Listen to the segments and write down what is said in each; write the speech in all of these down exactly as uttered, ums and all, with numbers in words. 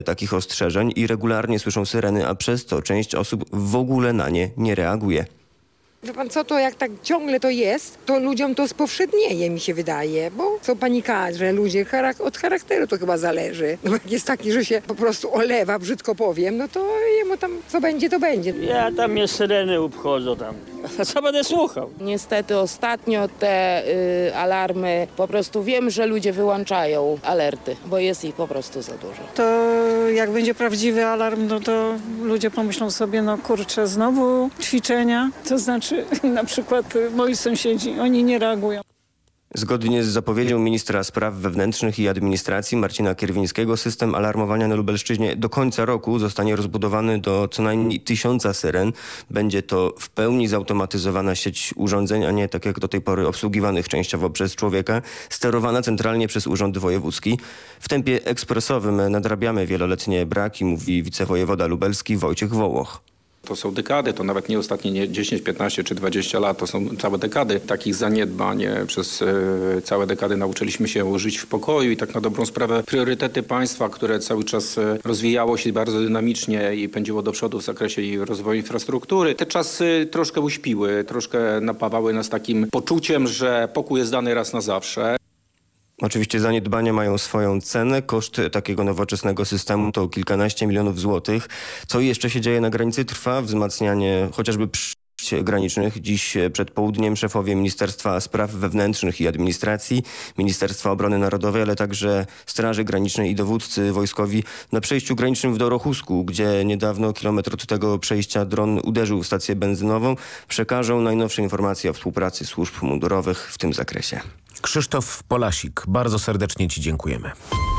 takich ostrzeżeń i regularnie słyszą syreny, a przez to część osób w ogóle na nie nie reaguje. Wie pan co, to jak tak ciągle to jest, to ludziom to spowszednieje, mi się wydaje, bo są panikarze, ludzie charak- od charakteru to chyba zależy. No jak jest taki, że się po prostu olewa, brzydko powiem, no to jemu tam co będzie, to będzie. Ja tam mnie syreny obchodzą tam. A co będę słuchał? Niestety ostatnio te y, alarmy, po prostu wiem, że ludzie wyłączają alerty, bo jest ich po prostu za dużo. To jak będzie prawdziwy alarm, no to ludzie pomyślą sobie, no kurczę, znowu ćwiczenia, to znaczy na przykład moi sąsiedzi, oni nie reagują. Zgodnie z zapowiedzią ministra spraw wewnętrznych i administracji Marcina Kierwińskiego system alarmowania na Lubelszczyźnie do końca roku zostanie rozbudowany do co najmniej tysiąca syren. Będzie to w pełni zautomatyzowana sieć urządzeń, a nie tak jak do tej pory obsługiwanych częściowo przez człowieka, sterowana centralnie przez Urząd Wojewódzki. W tempie ekspresowym nadrabiamy wieloletnie braki, mówi wicewojewoda lubelski Wojciech Wołoch. To są dekady, to nawet nie ostatnie nie dziesięć, piętnaście czy dwadzieścia lat, to są całe dekady takich zaniedbań. Przez e, całe dekady nauczyliśmy się żyć w pokoju i tak na dobrą sprawę priorytety państwa, które cały czas rozwijało się bardzo dynamicznie i pędziło do przodu w zakresie i rozwoju infrastruktury. Te czasy troszkę uśpiły, troszkę napawały nas takim poczuciem, że pokój jest dany raz na zawsze. Oczywiście zaniedbania mają swoją cenę. Koszt takiego nowoczesnego systemu to kilkanaście milionów złotych. Co jeszcze się dzieje na granicy? Trwa wzmacnianie chociażby przejść granicznych. Dziś przed południem szefowie Ministerstwa Spraw Wewnętrznych i Administracji, Ministerstwa Obrony Narodowej, ale także Straży Granicznej i dowódcy wojskowi na przejściu granicznym w Dorochusku, gdzie niedawno kilometr od tego przejścia dron uderzył w stację benzynową, przekażą najnowsze informacje o współpracy służb mundurowych w tym zakresie. Krzysztof Polasik, bardzo serdecznie Ci dziękujemy.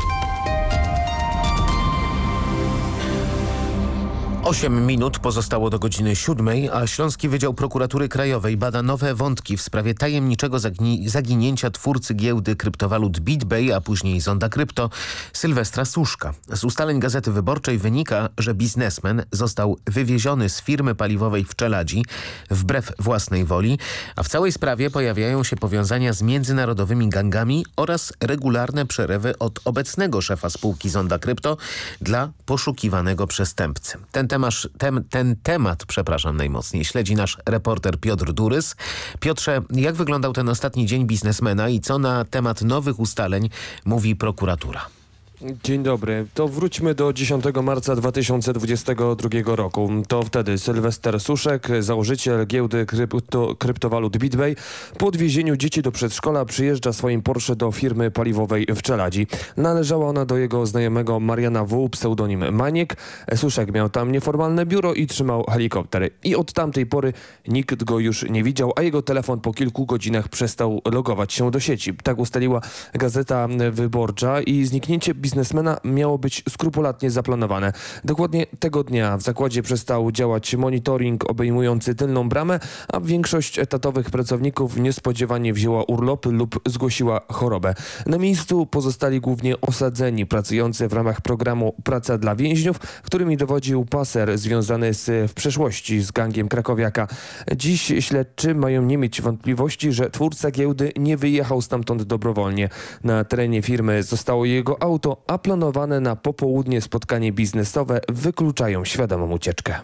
Osiem minut pozostało do godziny siódmej, a Śląski Wydział Prokuratury Krajowej bada nowe wątki w sprawie tajemniczego zagni- zaginięcia twórcy giełdy kryptowalut BitBay, a później Zonda Krypto, Sylwestra Suszka. Z ustaleń Gazety Wyborczej wynika, że biznesmen został wywieziony z firmy paliwowej w Czeladzi wbrew własnej woli, a w całej sprawie pojawiają się powiązania z międzynarodowymi gangami oraz regularne przelewy od obecnego szefa spółki Zonda Krypto dla poszukiwanego przestępcy. Ten Temat, ten, ten temat, przepraszam najmocniej, śledzi nasz reporter Piotr Durys. Piotrze, jak wyglądał ten ostatni dzień biznesmena i co na temat nowych ustaleń mówi prokuratura? Dzień dobry. To wróćmy do dziesiątego marca dwa tysiące dwudziestego drugiego roku. To wtedy Sylwester Suszek, założyciel giełdy krypto, kryptowalut BitBay, po odwiezieniu dzieci do przedszkola przyjeżdża swoim Porsche do firmy paliwowej w Czeladzi. Należała ona do jego znajomego Mariana W., pseudonim Maniek. Suszek miał tam nieformalne biuro i trzymał helikopter. I od tamtej pory nikt go już nie widział, a jego telefon po kilku godzinach przestał logować się do sieci. Tak ustaliła Gazeta Wyborcza i zniknięcie biznesmena biznesmena miało być skrupulatnie zaplanowane. Dokładnie tego dnia w zakładzie przestał działać monitoring obejmujący tylną bramę, a większość etatowych pracowników niespodziewanie wzięła urlop lub zgłosiła chorobę. Na miejscu pozostali głównie osadzeni, pracujący w ramach programu Praca dla więźniów, którymi dowodził paser związany z, w przeszłości z gangiem krakowiaka. Dziś śledczy mają nie mieć wątpliwości, że twórca giełdy nie wyjechał stamtąd dobrowolnie. Na terenie firmy zostało jego auto, a planowane na popołudnie spotkanie biznesowe wykluczają świadomą ucieczkę.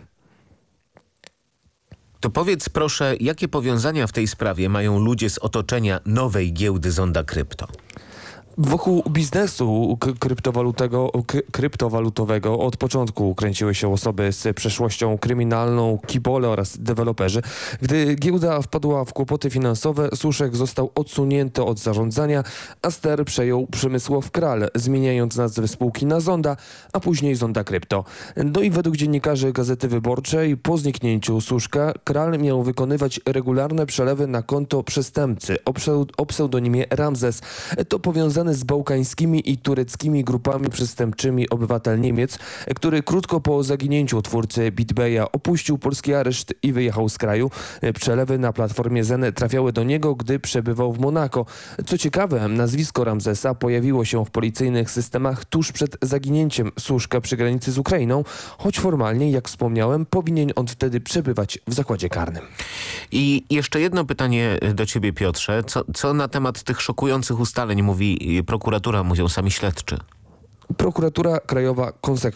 To powiedz proszę, jakie powiązania w tej sprawie mają ludzie z otoczenia nowej giełdy Zonda Krypto? Wokół biznesu kryptowalutowego, kryptowalutowego od początku kręciły się osoby z przeszłością kryminalną, kibole oraz deweloperzy. Gdy giełda wpadła w kłopoty finansowe, Suszek został odsunięty od zarządzania, a ster przejął Przemysław Kral, zmieniając nazwę spółki na Zonda, a później Zonda Krypto. No i według dziennikarzy Gazety Wyborczej po zniknięciu Suszka Kral miał wykonywać regularne przelewy na konto przestępcy o, pseud- o pseudonimie Ramzes. To powiązane z bałkańskimi i tureckimi grupami przestępczymi obywatel Niemiec, który krótko po zaginięciu twórcy BitBaya opuścił polski areszt i wyjechał z kraju. Przelewy na platformie Zen trafiały do niego, gdy przebywał w Monako. Co ciekawe, nazwisko Ramzesa pojawiło się w policyjnych systemach tuż przed zaginięciem Suszka przy granicy z Ukrainą, choć formalnie, jak wspomniałem, powinien on wtedy przebywać w zakładzie karnym. I jeszcze jedno pytanie do ciebie, Piotrze. Co, co na temat tych szokujących ustaleń mówi prokuratura, mówią sami śledczy? Prokuratura Krajowa konsekwentnie